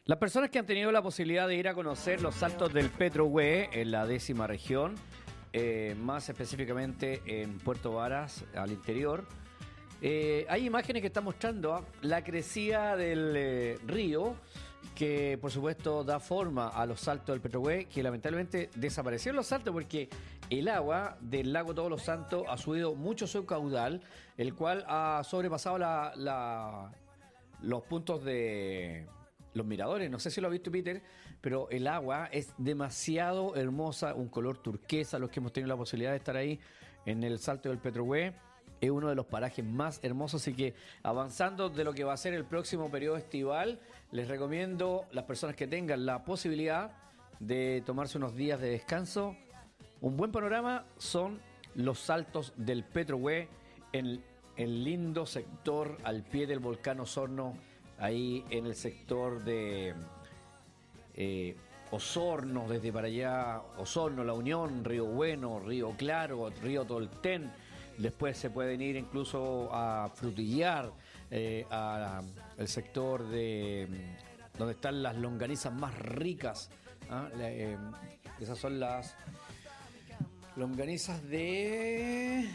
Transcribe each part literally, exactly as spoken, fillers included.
Las personas que han tenido la posibilidad de ir a conocer los saltos del Petrohue en la décima región, eh, más específicamente en Puerto Varas, al interior, eh, hay imágenes que están mostrando la crecida del eh, río, que por supuesto da forma a los saltos del Petrohue, que lamentablemente desaparecieron los saltos porque el agua del lago Todos los Santos ha subido mucho su caudal, el cual ha sobrepasado la, la, los puntos de los miradores. No sé si lo ha visto Peter, pero el agua es demasiado hermosa, un color turquesa. Los que hemos tenido la posibilidad de estar ahí en el salto del Petrohue, es uno de los parajes más hermosos. Así que avanzando de lo que va a ser el próximo periodo estival, les recomiendo las personas que tengan la posibilidad de tomarse unos días de descanso. Un buen panorama son los saltos del Petrohue en el lindo sector al pie del volcán Osorno, ahí en el sector de eh, Osorno, desde para allá, Osorno, La Unión, Río Bueno, Río Claro, Río Tolten. Después se pueden ir incluso a Frutillar, eh, al sector de donde están las longanizas más ricas. ¿Ah? La, eh, esas son las longanizas de...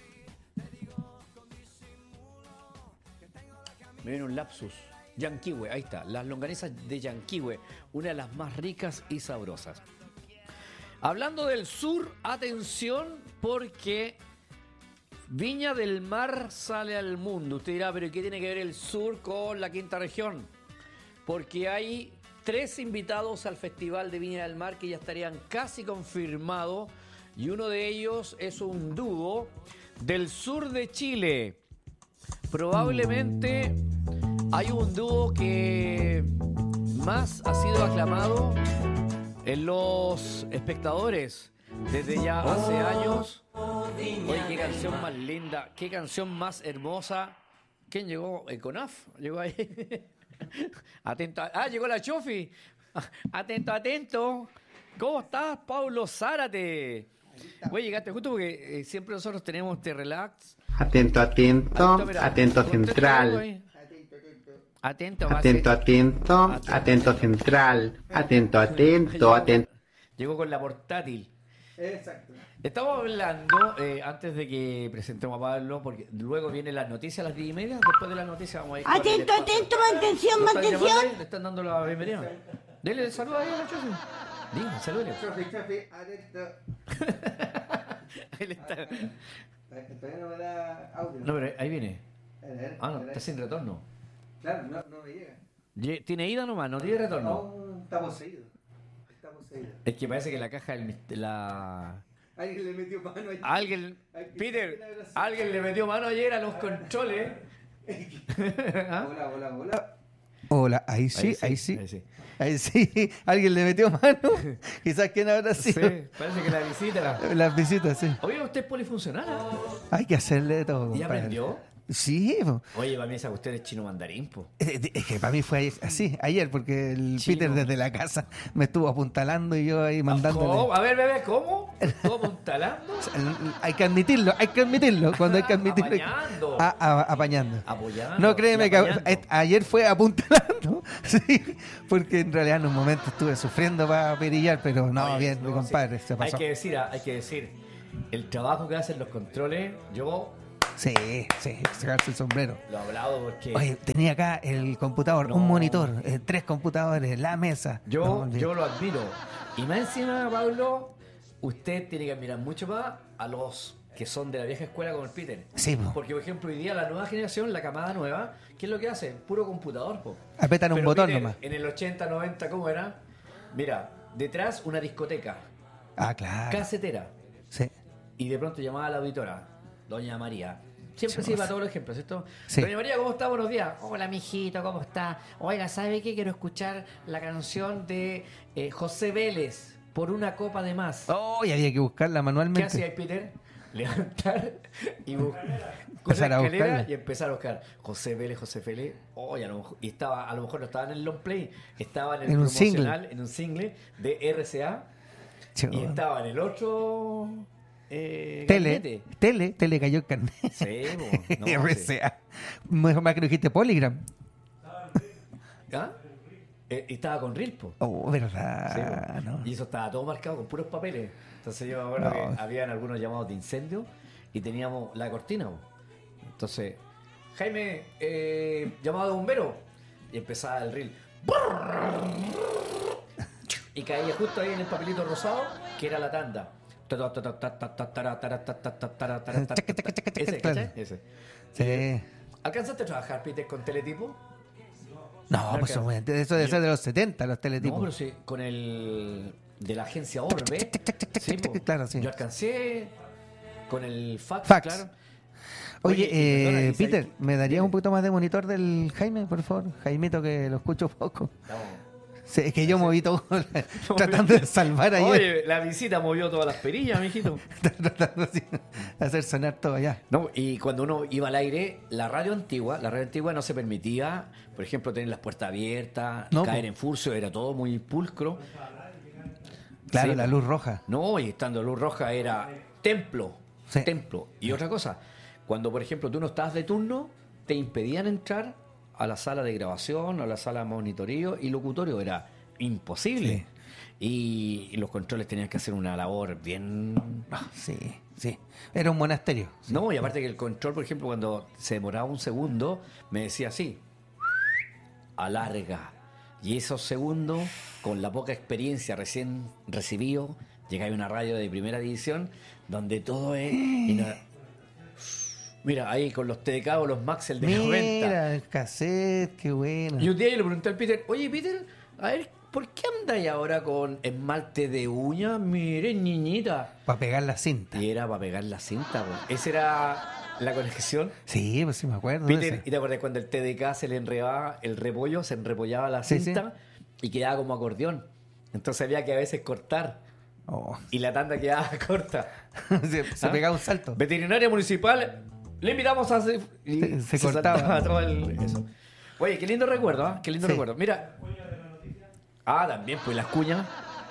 Me viene un lapsus. Yanquihue, ahí está. Las longanizas de Yanquihue, una de las más ricas y sabrosas. Hablando del sur, atención, porque Viña del Mar sale al mundo. Usted dirá, pero ¿qué tiene que ver el sur con la quinta región? Porque hay tres invitados al Festival de Viña del Mar que ya estarían casi confirmados, y uno de ellos es un dúo del sur de Chile. Probablemente hay un dúo que más ha sido aclamado en los espectadores desde ya hace años. Oye, qué canción más linda, qué canción más hermosa. ¿Quién llegó? ¿El CONAF? ¿Llegó ahí? Atento. A... Ah, llegó la Chofi. Atento, atento. ¿Cómo estás, Paulo Zárate? Oye, llegaste justo porque eh, siempre nosotros tenemos este relax. Atento, atento, atento, mira, atento central. Atento, atento, atento, atento central. Atento, atento, atento. Llegó con la portátil. Exacto. Estamos hablando, eh, antes de que presentemos a Pablo, porque luego vienen las noticias a las diez y media. Después de las noticias vamos a ir. Atento, atento, mantención, mantención. Le están dando la bienvenida. Dele el saludo ahí a la Chofi. Diga, salúdele. Chofi, Chofi, atento. Ahí le está. Todavía no me da audio. No, pero ahí viene. Ah, no, está sin retorno. Claro, no, no me llega. Tiene ida nomás, no tiene retorno. No, estamos seguidos. Estamos seguidos. Es que parece que la caja del la... Alguien le metió mano ayer. Alguien, Peter, alguien le metió mano ayer a los controles. ¿Ah? Hola, hola, hola. Hola, ahí sí, ahí sí. Ahí sí. Ahí sí. Ahí sí. Alguien le metió mano. Quizás quién habrá sido. Sí, parece que la visita. Las visitas, sí. Oye, usted es polifuncional. ¿Eh? Hay que hacerle de todo. ¿Ya aprendió? Sí. Po. Oye, para mí esa cuestión es chino mandarín, po. Es, es que para mí fue así, ayer, porque el chino. Peter desde la casa me estuvo apuntalando y yo ahí mandándole. ¿Cómo? A ver, bebé, ¿cómo? ¿Estuvo apuntalando? Hay que admitirlo, hay que admitirlo. Cuando hay que admitirlo. Apañando. A, a, apañando. Apoyando. No, créeme que a, ayer fue apuntalando. Sí, porque en realidad en un momento estuve sufriendo para perillar, pero no, Oye, bien, no, mi compadre, sí. se pasó. Hay que decir, hay que decir, el trabajo que hacen los controles, yo... Sí, sí, sacarse el sombrero. Lo he hablado porque... Oye, tenía acá el computador, no. un monitor, eh, tres computadores, la mesa. Yo, no, yo lo admiro. Y más encima, Pablo, usted tiene que admirar mucho más a los que son de la vieja escuela como el Peter. Sí, po. Porque, por ejemplo, hoy día la nueva generación, la camada nueva, ¿qué es lo que hace? Puro computador, po. Apretan un Pero botón Peter, nomás. En el ochenta, noventa, ¿cómo era? Mira, detrás una discoteca. Ah, claro. Casetera. Sí. Y de pronto llamaba a la auditora, Doña María. Siempre se iba a todos los ejemplos, ¿cierto? Sí. Doña María, ¿cómo está? Buenos días. Hola, mijito, ¿cómo está? Oiga, ¿sabe qué? Quiero escuchar la canción de eh, José Vélez, Por una copa de más. Oh, y había que buscarla manualmente. ¿Qué hacía Peter? Levantar y buscar. Empezar a buscarla. Y empezar a buscar. José Vélez, José Vélez. Oh, y, a lo mejor, y estaba, a lo mejor no estaba en el long play, estaba en el en un promocional, single. en un single de R C A. Chico. Y estaba en el otro... Eh, tele, gabinete. tele, tele cayó el carnet. Sí, no, R C A. Sí. Mejor más que lo dijiste Polygram. ¿Ah? Eh, y estaba con Rilpo. Oh, verdad. Sí, no. Y eso estaba todo marcado con puros papeles. Entonces yo me acuerdo No. que habían algunos llamados de incendio y teníamos la cortina. Po. Entonces, Jaime, eh, llamado de bombero. Y empezaba el reel. Y caía justo ahí en el papelito rosado, que era la tanda. Ese, ¿cachai? Ese. Sí. ¿Alcanzaste a trabajar, Peter, con Teletipo? No, No pues alcanza. obviamente, eso debe ser de los setenta, los teletipos. No, pero sí, con el de la agencia Orbe. Sí, po. Claro, sí. Yo alcancé con el fax, Fax. claro. Oye, y perdona, eh, Lisa, Peter, y- ¿me darías dime. un poquito más de monitor del Jaime, por favor? Jaimito, que lo escucho poco. No. Sí, es que yo moví todo tratando de salvar ayer. Oye, la visita movió todas las perillas, mijito. Tratando así de hacer sonar todo allá. No, y cuando uno iba al aire, la radio antigua, la radio antigua no se permitía, por ejemplo, tener las puertas abiertas, No, caer po. en furcio, era todo muy pulcro. Claro, Sí, la po. luz roja. No, y estando luz roja era templo, Sí. templo. Y otra cosa, cuando por ejemplo tú no estabas de turno, te impedían entrar a la sala de grabación, a la sala de monitoreo y locutorio, era imposible. Y, y los controles tenían que hacer una labor bien... Ah, sí, sí. Era un monasterio. No, y aparte que el control, por ejemplo, cuando se demoraba un segundo, me decía así, alarga. Y esos segundos, con la poca experiencia recién recibido, llega a una radio de primera división, donde todo es... y no- mira, ahí con los T D K o los Maxell de noventa. Mira, el cassette, qué bueno. Y un día yo le pregunté al Peter, oye Peter, a ver, ¿por qué andáis ahora con esmalte de uña? Mire, niñita. Para pegar la cinta. Y era para pegar la cinta, po. Esa era la conexión. Sí, pues sí me acuerdo. de Peter, ese. ¿y te acuerdas cuando el T D K se le enredaba el repollo, se enrepollaba la Sí, cinta y quedaba como acordeón? Entonces había que a veces cortar Oh. y la tanda quedaba corta. se se ¿Ah? pegaba un salto. Veterinaria municipal, le invitamos a hacer... y Se- se cortaba. saltaba todo el- eso. Oye, qué lindo recuerdo, ¿ah? Qué lindo Sí. recuerdo. Mira. Ah, también, pues las cuñas.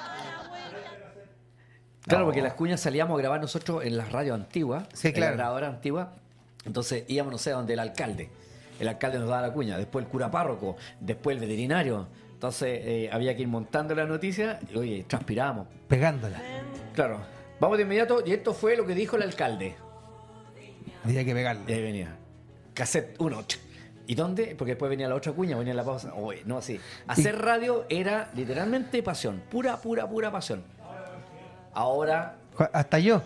Claro, No. porque las cuñas salíamos a grabar nosotros en las radios antiguas, Sí, en claro. la grabadora antigua. Entonces íbamos, no sé, donde el alcalde. El alcalde nos daba la cuña, después el cura párroco, después el veterinario. Entonces eh, había que ir montando la noticia y, oye, transpirábamos. Pegándola. Claro. Vamos de inmediato, y esto fue lo que dijo el alcalde. Había que pegarla. Y ahí venía. Cassette uno. ¿Y dónde? Porque después venía la otra cuña, venía la pausa. Oye, no así. Hacer radio era literalmente pasión. Pura, pura, pura pasión. Ahora, Hasta yo.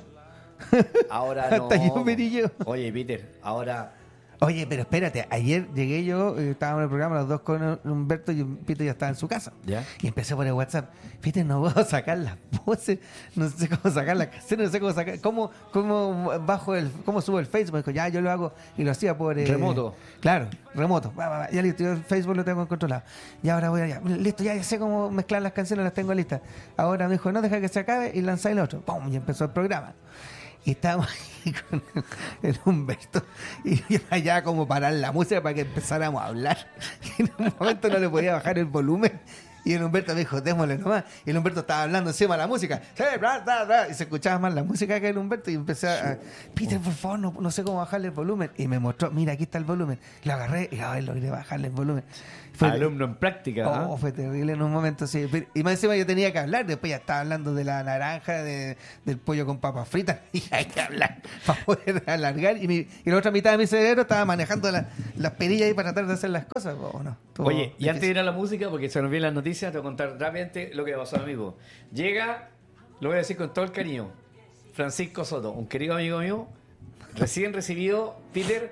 ahora no. Hasta yo me di yo. Oye, Peter, ahora. Oye, pero espérate, ayer llegué yo, eh, estábamos en el programa los dos con Humberto y Peter ya estaba en su casa. ¿Ya? Y empecé por el WhatsApp. Peter, no puedo sacar las voces, no sé cómo sacar las caseras, no sé cómo sacar, cómo, cómo bajo el, cómo subo el Facebook. Dijo, ya yo lo hago y lo hacía por eh, Remoto. Claro, remoto. Va, va, va, ya listo, yo el Facebook lo tengo controlado. Y ahora voy allá. Listo, ya, ya sé cómo mezclar las canciones, las tengo listas. Ahora me dijo, no, deja que se acabe y lanzáis el otro. ¡Pum! Y empezó el programa. Y estábamos ahí con el Humberto y allá como parar la música para que empezáramos a hablar. Y en un momento no le podía bajar el volumen. Y el Humberto me dijo, démosle nomás. Y el Humberto estaba hablando encima de la música. Sí, bla, bla, bla. Y se escuchaba más la música que el Humberto. Y empecé a, Peter, por favor, no, no sé cómo bajarle el volumen. Y me mostró, mira, aquí está el volumen. Lo agarré y a ver, logré bajarle el volumen. Fue, Alumno en práctica. Oh, ¿ah? fue terrible en un momento, sí. Pero- y más encima yo tenía que hablar, después ya estaba hablando de la naranja, de, del pollo con papas fritas, y hay que hablar para poder alargar. Y, mi, y la otra mitad de mi cerebro estaba manejando la- las perillas ahí para tratar de hacer las cosas. Oh, no, estuvo Oye, y difícil. antes de ir a la música, porque se nos vienen las noticias, te voy a contar rápidamente lo que pasó, amigo. Llega, lo voy a decir con todo el cariño, Francisco Soto, un querido amigo mío, recién recibido, Peter,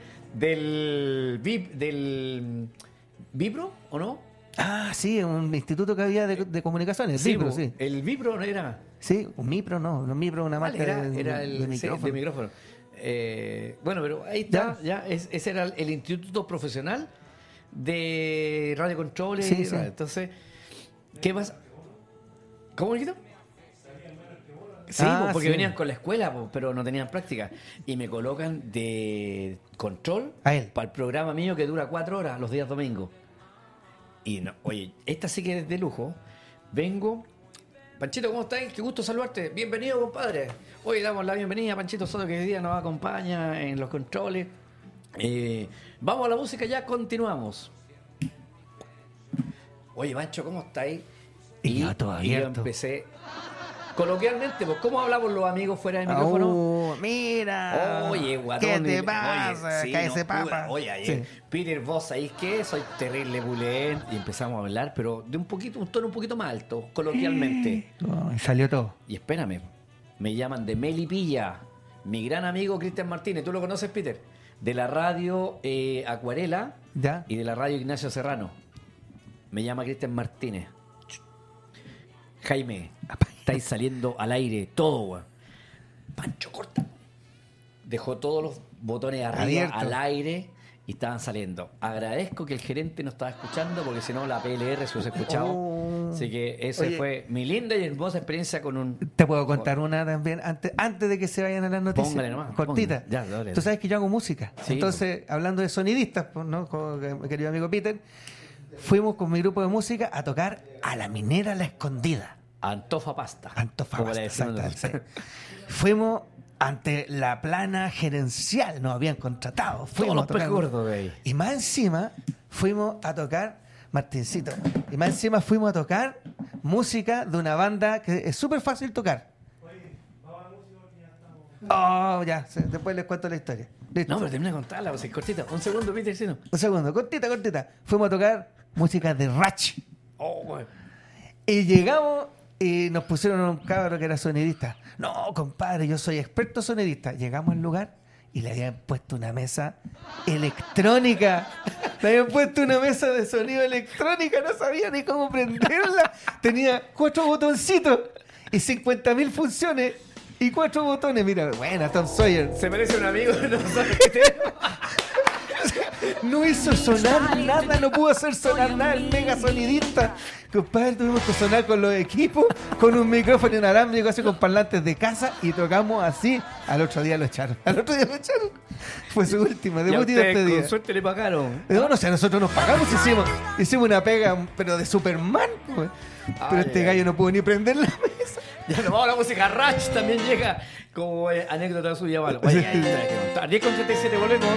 del V I P, del Vibro, ¿o no? Ah, sí, un instituto que había de, de comunicaciones, Vibro, po, sí. El Vibro no era. Sí, un Mipro, no, un Mipro, una ¿Cuál marca era? de, Era de- el de sí, micrófono. de micrófono. Eh, bueno, pero ahí está, ya, es- ese era el, el Instituto Profesional de Radio Controles. Sí, sí. Entonces, ¿qué pasa? ¿Cómo, Niquito? Sí, Ah, po, porque sí. venían con la escuela, po, pero no tenían práctica. Y me colocan de control A él. para el programa mío que dura cuatro horas los días domingos. Y no, oye, esta sí que es de lujo. Vengo. Panchito, ¿cómo estás? Qué gusto saludarte. Bienvenido, compadre. Hoy damos la bienvenida a Panchito Soto, que hoy día nos acompaña en los controles. Eh, vamos a la música, ya continuamos. Oye, oye, Pancho, ¿cómo estáis? Y yo todo y yo abierto. empecé, coloquialmente, pues, ¿cómo hablamos los amigos fuera del micrófono? Oh, mira. Oye, guatón. ¿Qué te oye, pasa? sí, Cállese, no, papa. pura, Oye, ayer, Sí. Peter, vos sabéis qué, soy terrible bulén. Y empezamos a hablar, pero de un poquito, un tono un poquito más alto, coloquialmente. Oh, y salió todo. Y espérame, me llaman de Melipilla, mi gran amigo Cristian Martínez. ¿Tú lo conoces, Peter? De la radio eh, Acuarela ¿Ya? y de la radio Ignacio Serrano. Me llama Cristian Martínez. Jaime, estáis saliendo al aire todo, weón. Pancho, corta. Dejó todos los botones arriba Abierto. al aire y estaban saliendo. Agradezco que el gerente no estaba escuchando porque si no la P L R se hubiese escuchado. Oh. Así que esa Oye. fue mi linda y hermosa experiencia con un... Te puedo contar una también antes, antes de que se vayan a las noticias. Póngale nomás, Cortita. póngale. Ya, dale, dale. Tú sabes que yo hago música. Sí, Entonces, hablando de sonidistas, pues, ¿no? Con mi querido amigo Peter, fuimos con mi grupo de música a tocar a la Minera La Escondida. Antofa Pasta. como Antofagasta, le decimos exactamente. Fuimos ante la plana gerencial, nos habían contratado. Fuimos los a tocar. pez gordos de ahí. Y más encima fuimos a tocar, Martincito, y más encima fuimos a tocar música de una banda que es súper fácil tocar. Oh, ya, sí, después les cuento la historia. Listo. No, pero termina de contarla, pues, cortita. Un segundo, Peter, si no. Un segundo, cortita, cortita. Fuimos a tocar música de Ratch. Oh, güey. Y llegamos y nos pusieron un cabro que era sonidista. No, compadre, yo soy experto sonidista. Llegamos al lugar y le habían puesto una mesa electrónica. Le habían puesto una mesa de sonido electrónica. No sabía ni cómo prenderla. Tenía cuatro botoncitos y cincuenta mil funciones y cuatro botones. Mira, buena, Tom Sawyer. Se merece un amigo, no sabe qué te... No hizo sonar nada, no pudo hacer sonar nada el mega sonidista. Compadre, tuvimos que sonar con los equipos, con un micrófono inalámbrico, así con parlantes de casa, y tocamos así. Al otro día lo echaron. Al otro día lo echaron. Fue su última, Y a debut y ustedes despedida. con suerte le pagaron. No, no sé, nosotros nos pagamos, hicimos, hicimos una pega, pero de Superman. Pues. Pero Ay, este ay. gallo no pudo ni prender la mesa. Ya nos vamos a la música. Ratch también llega como eh, anécdota suya. Vale. Oye, ahí está, que contar. diez con treinta y siete volvemos.